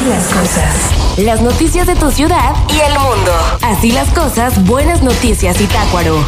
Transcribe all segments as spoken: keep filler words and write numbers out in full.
las cosas. Las noticias de tu ciudad y el mundo. Así las cosas, buenas noticias Zitácuaro.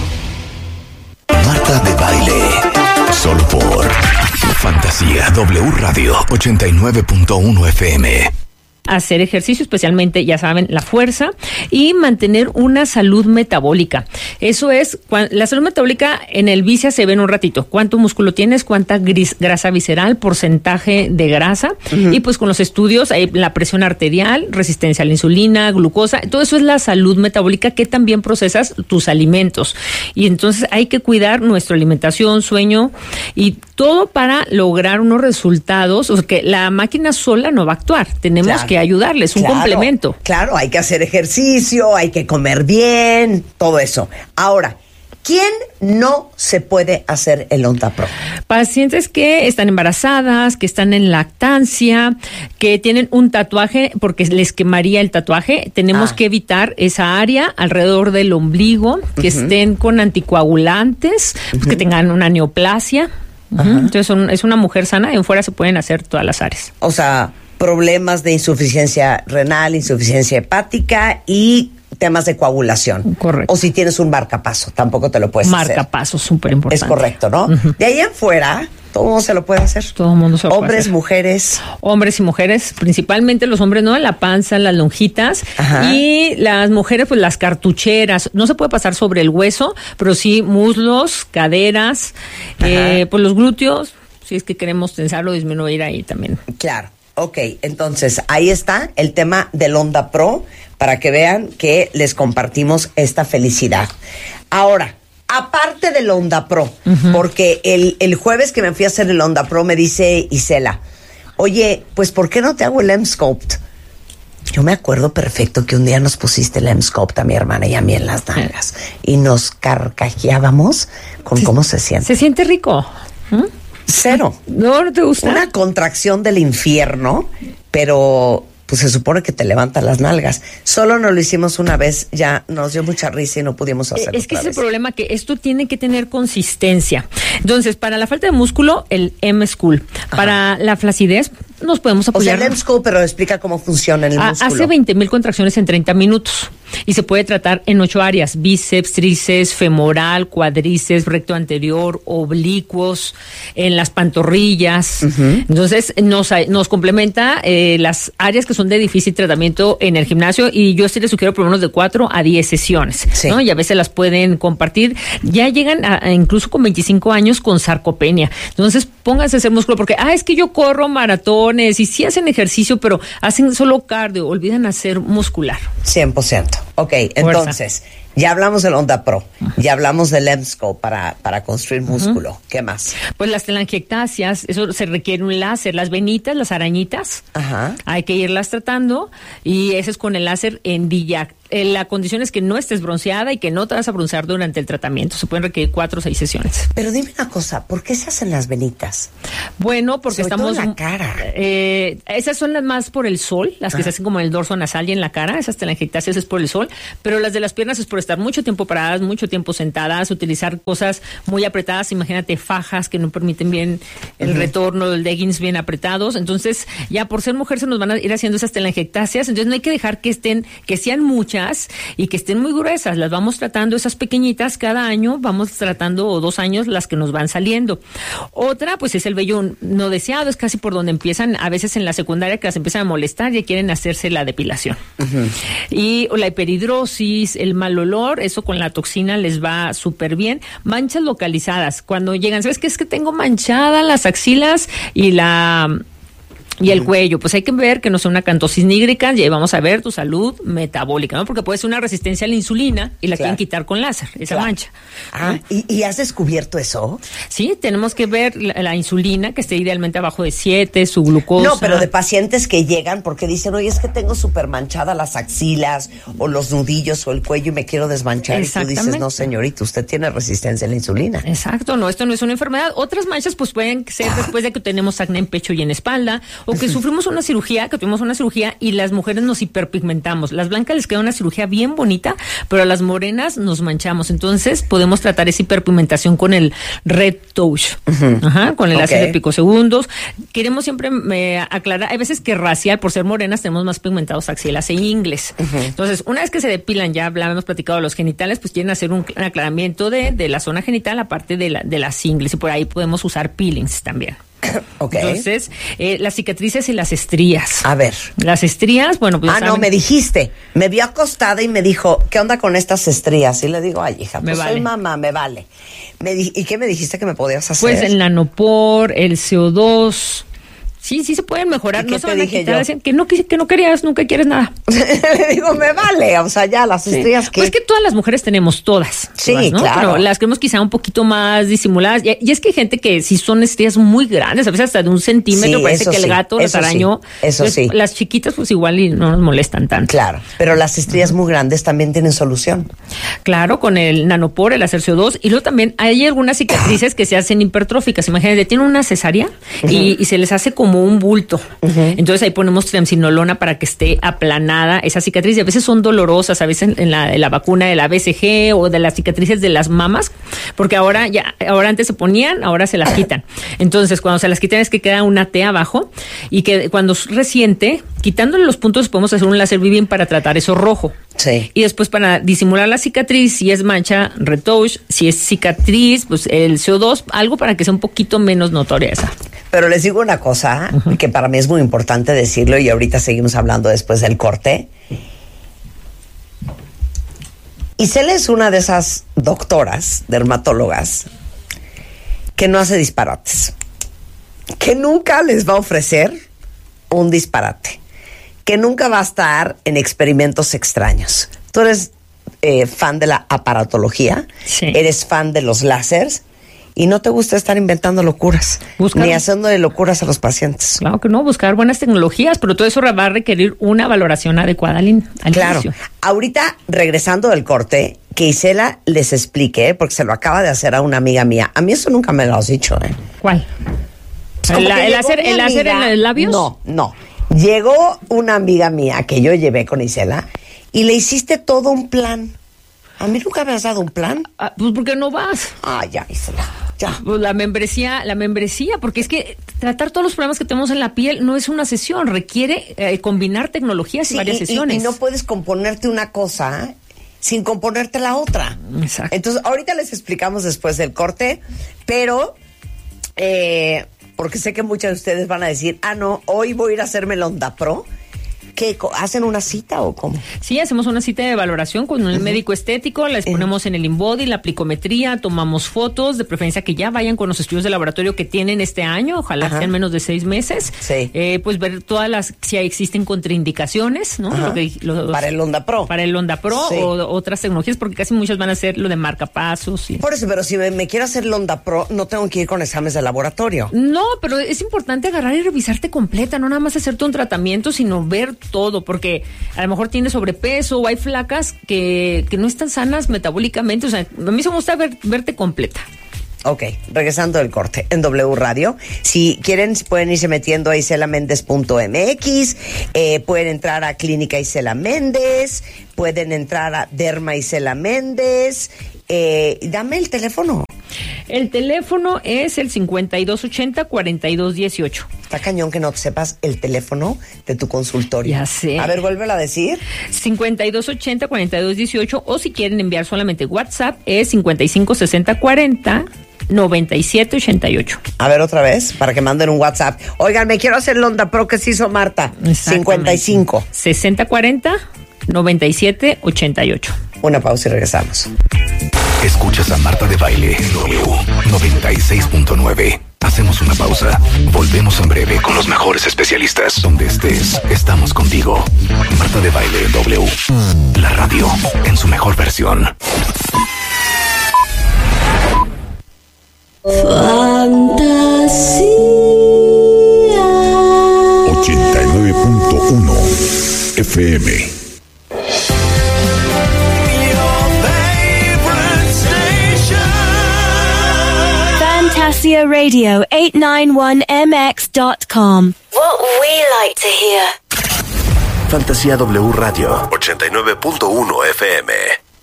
Marta de Baile, solo por Fantasía W Radio ochenta y nueve punto uno F M. Hacer ejercicio, especialmente, ya saben, la fuerza, y mantener una salud metabólica. Eso es, la salud metabólica en el Vicia se ve en un ratito. ¿Cuánto músculo tienes? ¿Cuánta gris, grasa visceral? ¿Porcentaje de grasa? Uh-huh. Y pues con los estudios, hay la presión arterial, resistencia a la insulina, glucosa, todo eso es la salud metabólica que también procesas tus alimentos. Y entonces hay que cuidar nuestra alimentación, sueño y todo para lograr unos resultados, o sea, que la máquina sola no va a actuar. Tenemos claro. que ayudarles, un claro, complemento. Claro, hay que hacer ejercicio, hay que comer bien, todo eso. Ahora, ¿quién no se puede hacer el Ondapro? Pacientes que están embarazadas, que están en lactancia, que tienen un tatuaje porque les quemaría el tatuaje. Tenemos ah. que evitar esa área alrededor del ombligo, que uh-huh. estén con anticoagulantes, uh-huh. que tengan una neoplasia. Uh-huh. Entonces son, es una mujer sana, en fuera se pueden hacer todas las áreas. O sea, problemas de insuficiencia renal, insuficiencia hepática y temas de coagulación. Correcto. O si tienes un marcapaso, tampoco te lo puedes marcapaso, hacer. Marcapaso, súper importante. Es correcto, ¿no? Uh-huh. De ahí en fuera, todo el mundo se lo puede hacer. Todo el mundo se lo Hombres, puede hacer. mujeres. Hombres y mujeres, principalmente los hombres, ¿no? La panza, las lonjitas. Ajá. Y las mujeres, pues las cartucheras. No se puede pasar sobre el hueso, pero sí muslos, caderas, eh, pues los glúteos, si es que queremos tensarlo, disminuir ahí también. Claro. Ok, entonces ahí está el tema del Ondapro para que vean que les compartimos esta felicidad. Ahora, aparte del Ondapro, uh-huh. porque el, el jueves que me fui a hacer el Ondapro me dice Isela, oye, pues ¿por qué no te hago el Emsculpt? Yo me acuerdo perfecto que un día nos pusiste el Emsculpt a mi hermana y a mí en las nalgas y nos carcajeábamos con sí, cómo se siente. Se siente rico. ¿Mm? Cero. No, no te gusta. Una contracción del infierno, pero pues se supone que te levanta las nalgas. Solo nos lo hicimos una vez, ya nos dio mucha risa y no pudimos hacerlo. Es que otra es vez. El problema, que esto tiene que tener consistencia. Entonces, para la falta de músculo, el Emsculpt. Para la flacidez, nos podemos apoyar. O sea, el Emsculpt, pero explica cómo funciona el a, músculo. Hace veinte mil contracciones en treinta minutos. Y se puede tratar en ocho áreas: bíceps, tríceps, femoral, cuádriceps, recto anterior, oblicuos, en las pantorrillas. Uh-huh. Entonces, nos, nos complementa eh, las áreas que son de difícil tratamiento en el gimnasio, y yo sí les sugiero por lo menos de cuatro a diez sesiones, sí. ¿no? Y a veces las pueden compartir. Ya llegan a, a incluso con veinticinco años con sarcopenia. Entonces, pónganse a hacer músculo, porque, ah, es que yo corro maratones y sí hacen ejercicio, pero hacen solo cardio, olvidan hacer muscular. cien por ciento. Ok, entonces, fuerza. Ya hablamos del Ondapro, ya hablamos del Emsculpt para, para construir músculo. Uh-huh. ¿Qué más? Pues las telangiectasias, eso se requiere un láser. Las venitas, las arañitas, Ajá. hay que irlas tratando, y eso es con el láser en D I A C. La condición es que no estés bronceada y que no te vas a broncear durante el tratamiento. Se pueden requerir cuatro o seis sesiones. Pero dime una cosa, ¿por qué se hacen las venitas? Bueno, porque Sobre estamos... todo en la cara. Eh, esas son las más por el sol, las que ah. se hacen como en el dorso nasal y en la cara. Esas telangiectasias es por el sol. Pero las de las piernas es por estar mucho tiempo paradas, mucho tiempo sentadas, utilizar cosas muy apretadas. Imagínate fajas que no permiten bien el uh-huh. retorno, el leggings bien apretados. Entonces, ya por ser mujer se nos van a ir haciendo esas telangiectasias. Entonces, no hay que dejar que estén, que sean muchas y que estén muy gruesas. Las vamos tratando, esas pequeñitas, cada año vamos tratando, o dos años, las que nos van saliendo. Otra, pues es el vello no deseado, es casi por donde empiezan, a veces en la secundaria, que las empiezan a molestar y quieren hacerse la depilación. Uh-huh. Y la hiperhidrosis, el mal olor, eso con la toxina les va súper bien. Manchas localizadas, cuando llegan, ¿sabes qué? Es que tengo manchada las axilas y la... Y el cuello, pues hay que ver que no sea una cantosis nígrica, y ahí vamos a ver tu salud metabólica, ¿no? Porque puede ser una resistencia a la insulina y la claro. quieren quitar con láser, esa claro. mancha. Ah, ¿y, ¿y has descubierto eso? Sí, tenemos que ver la, la insulina, que esté idealmente abajo de siete, su glucosa. No, pero de pacientes que llegan porque dicen, oye, es que tengo súper manchada las axilas o los nudillos o el cuello y me quiero desmanchar. Y tú dices, no, señorita, usted tiene resistencia a la insulina. Exacto, no, esto no es una enfermedad. Otras manchas pues pueden ser después de que tenemos acné en pecho y en espalda, O que sufrimos una cirugía, que tuvimos una cirugía y las mujeres nos hiperpigmentamos. Las blancas les queda una cirugía bien bonita, pero a las morenas nos manchamos. Entonces podemos tratar esa hiperpigmentación con el Red Touch, uh-huh. Ajá, con el láser okay. de picosegundos. Queremos siempre eh, aclarar, hay veces que racial, por ser morenas, tenemos más pigmentados axilas e ingles. Uh-huh. Entonces, una vez que se depilan, ya hemos platicado de los genitales, pues quieren hacer un, un aclaramiento de, de la zona genital, aparte de, la, de las ingles, y por ahí podemos usar peelings también. Okay. Entonces, eh, las cicatrices y las estrías. A ver. Las estrías, bueno, pues. Ah, saben. No, me dijiste. Me vio acostada y me dijo, ¿qué onda con estas estrías? Y le digo, ay, hija, pues me vale. Soy mamá, me vale. Me di- ¿Y qué me dijiste que me podías hacer? Pues el nanopor, el C O dos. Sí, sí se pueden mejorar. No se van a quitar, decían que no, que no querías, nunca quieres nada. Le digo, me vale, o sea, ya las estrías sí. que... Pues que todas las mujeres tenemos todas. Sí, todas, ¿no? claro. Pero las queremos quizá un poquito más disimuladas. Y, y es que hay gente que sí son estrías muy grandes, a veces hasta de un centímetro, sí, parece que sí, el gato las arañó. Sí, eso Entonces, sí. Las chiquitas pues igual y no nos molestan tanto. Claro, pero las estrías uh-huh. muy grandes también tienen solución. Claro, con el nanopor, el láser C O dos, y luego también hay algunas cicatrices que se hacen hipertróficas. Imagínate, tienen una cesárea uh-huh. y, y se les hace como un bulto. Uh-huh. Entonces ahí ponemos triamcinolona para que esté aplanada esa cicatriz. Y a veces son dolorosas, a veces en la, en la vacuna de la B C G o de las cicatrices de las mamas, porque ahora ya, ahora antes se ponían, ahora se las quitan. Entonces cuando se las quitan es que queda una T abajo y que cuando es reciente, quitándole los puntos podemos hacer un láser Vivien para tratar eso rojo. Sí. Y después para disimular la cicatriz, si es mancha, retouch, si es cicatriz, pues el C O dos, algo para que sea un poquito menos notoria esa. Pero les digo una cosa, uh-huh. que para mí es muy importante decirlo y ahorita seguimos hablando después del corte. Isela es una de esas doctoras, dermatólogas, que no hace disparates, que nunca les va a ofrecer un disparate, que nunca va a estar en experimentos extraños. Tú eres eh, fan de la aparatología, sí. Eres fan de los láseres y no te gusta estar inventando locuras, buscar, ni haciéndole locuras a los pacientes. Claro que no, buscar buenas tecnologías, pero todo eso va a requerir una valoración adecuada al, al claro. inicio. Ahorita, regresando del corte, que Isela les explique, porque se lo acaba de hacer a una amiga mía. A mí eso nunca me lo has dicho, ¿eh? ¿Cuál? Pues ¿El, el, láser, ¿El láser en los labios? No, no. Llegó una amiga mía que yo llevé con Isela y le hiciste todo un plan. ¿A mí nunca me has dado un plan? Ah, pues porque no vas. Ah, ya, Isela, ya. Pues la membresía, la membresía, porque es que tratar todos los problemas que tenemos en la piel no es una sesión, requiere eh, combinar tecnologías sí, y varias y, sesiones. Y, y no puedes componerte una cosa sin componerte la otra. Exacto. Entonces, ahorita les explicamos después del corte, pero... Eh, porque sé que muchas de ustedes van a decir, ah, no, hoy voy a ir a hacerme el Onda Pro. ¿Qué? ¿Hacen una cita o cómo? Sí, hacemos una cita de valoración con un uh-huh. médico estético, les ponemos uh-huh. en el InBody, la aplicometría, tomamos fotos, de preferencia que ya vayan con los estudios de laboratorio que tienen este año, ojalá uh-huh. sean menos de seis meses. Sí. Eh, pues ver todas las, si existen contraindicaciones, ¿no? Uh-huh. Lo que, los, para el Onda Pro. Para el Onda Pro sí. o otras tecnologías, porque casi muchas van a ser lo de marcapasos. Y... Por eso, pero si me, me quiero hacer el Onda Pro, no tengo que ir con exámenes de laboratorio. No, pero es importante agarrar y revisarte completa, no nada más hacerte un tratamiento, sino ver todo, porque a lo mejor tienes sobrepeso o hay flacas que, que no están sanas metabólicamente. O sea, a mí me gusta ver, verte completa. Ok, regresando del corte en W Radio. Si quieren, pueden irse metiendo a isela méndez punto m x, eh, pueden entrar a Clínica Isela Méndez, pueden entrar a Derma Isela Méndez. Eh, dame el teléfono. El teléfono es el cincuenta y dos ochenta, cuarenta y dos dieciocho. Está cañón que no te sepas el teléfono de tu consultorio. Ya sé. A ver, vuélvelo a decir. cincuenta y dos ochenta, cuarenta y dos dieciocho, o si quieren enviar solamente WhatsApp es cincuenta y cinco sesenta cuarenta noventa y siete ochenta y ocho. A ver, otra vez, para que manden un WhatsApp. Oigan, me quiero hacer el Onda Pro que se hizo Marta. cincuenta y cinco sesenta cuarenta noventa y siete ochenta y ocho. Una pausa y regresamos. Escuchas a Marta de Baile en W noventa y seis punto nueve. Hacemos una pausa. Volvemos en breve con los mejores especialistas. Donde estés, estamos contigo. Marta de Baile en W. La radio en su mejor versión. Fantasía ochenta y nueve punto uno F M. Fantasia Radio eight ninety-one M X dot com. What we like to hear. Fantasía W Radio ochenta y nueve punto uno F M.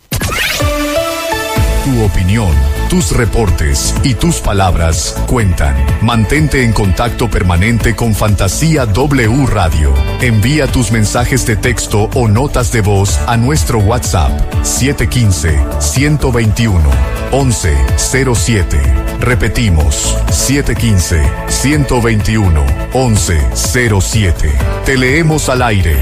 Tu opinión, tus reportes y tus palabras cuentan. Mantente en contacto permanente con Fantasía W Radio. Envía tus mensajes de texto o notas de voz a nuestro WhatsApp siete uno cinco, uno dos uno, once cero siete. Repetimos, siete uno cinco, uno dos uno, once cero siete. Te leemos al aire.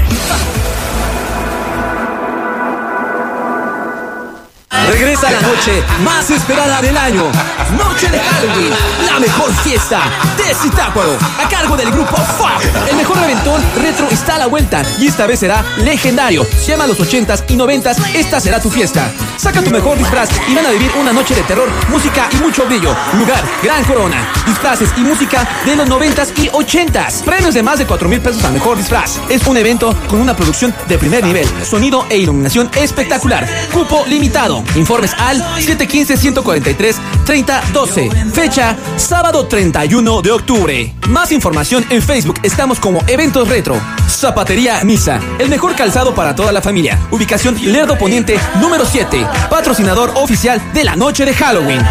Regresa la noche más esperada del año. Noche de Halloween, la mejor fiesta de Zitácuaro, a cargo del grupo F A B. El mejor reventón retro está a la vuelta y esta vez será legendario. Si amas los ochentas y noventas, esta será tu fiesta. Saca tu mejor disfraz y van a vivir una noche de terror, música y mucho brillo. Lugar, Gran Corona. Disfraces y música de los noventas y ochentas. Premios de más de cuatro mil pesos al mejor disfraz. Es un evento con una producción de primer nivel, sonido e iluminación espectacular. Cupo limitado. Informes al siete uno cinco, uno cuatro tres, tres cero uno dos. Fecha, sábado treinta y uno de octubre. Más información en Facebook. Estamos como Eventos Retro. Zapatería Misa, el mejor calzado para toda la familia. Ubicación Lerdo Poniente, número siete. Patrocinador oficial de la noche de Halloween.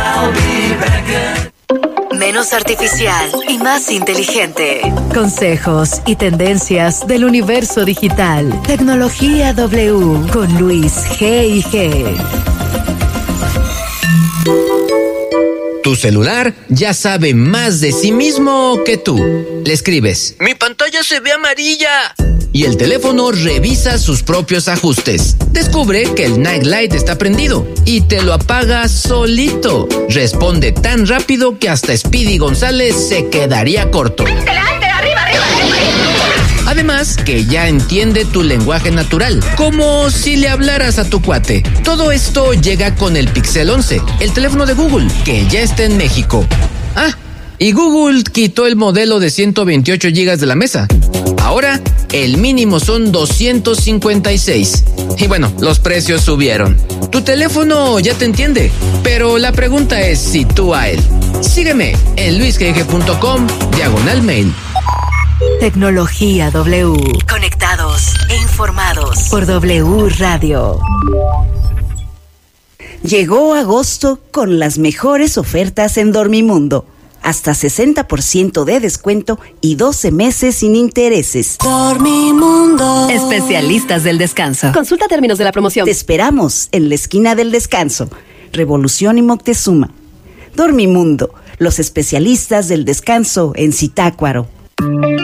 Menos artificial y más inteligente. Consejos y tendencias del universo digital. Tecnología W con Luis G y G. Tu celular ya sabe más de sí mismo que tú. Le escribes: "Mi pantalla se ve amarilla", y el teléfono revisa sus propios ajustes. Descubre que el night light está prendido y te lo apaga solito. Responde tan rápido que hasta Speedy González se quedaría corto. Además, que ya entiende tu lenguaje natural, como si le hablaras a tu cuate. Todo esto llega con el Pixel once, el teléfono de Google, que ya está en México. Ah, y Google quitó el modelo de ciento veintiocho gigas de la mesa. Ahora, el mínimo son doscientos cincuenta y seis. Y bueno, los precios subieron. Tu teléfono ya te entiende, pero la pregunta es si tú a él. Sígueme en luisgg punto com, diagonal mail. Tecnología W. Conectados e informados Por W Radio. Llegó agosto con las mejores ofertas en Dormimundo. Hasta sesenta por ciento de descuento y doce meses sin intereses. Dormimundo. Especialistas del descanso. Consulta términos de la promoción. Te esperamos en la esquina del descanso. Revolución y Moctezuma. Dormimundo, los especialistas del descanso en Zitácuaro.